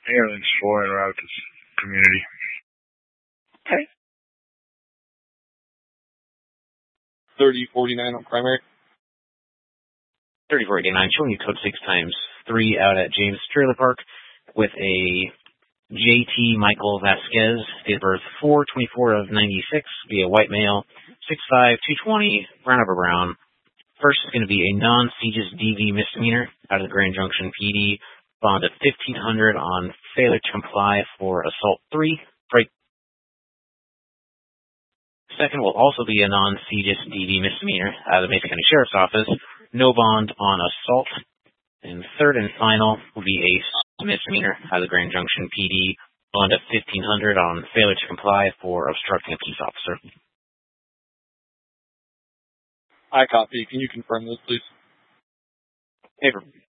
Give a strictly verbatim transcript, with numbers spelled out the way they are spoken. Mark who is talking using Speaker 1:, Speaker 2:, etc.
Speaker 1: Aliens flying around this community.
Speaker 2: Okay.
Speaker 3: thirty forty-nine on primary.
Speaker 2: thirty forty-nine, showing you code six times three out at James Trailer Park with a J T Michael Vasquez, date of birth four twenty-four of ninety-six, be a white male, six five, two twenty, brown over brown. First is going to be a non-CJIS D V misdemeanor out of the Grand Junction P D, bond of fifteen hundred on failure to comply for assault three. Break. Second will also be a non-CJIS D V misdemeanor out of the Mesa County Sheriff's Office, no bond on assault. And third and final will be a misdemeanor out of the Grand Junction P D, bond of fifteen hundred on failure to comply for obstructing a peace officer.
Speaker 3: I copy. Can you confirm those, please?
Speaker 2: Paper.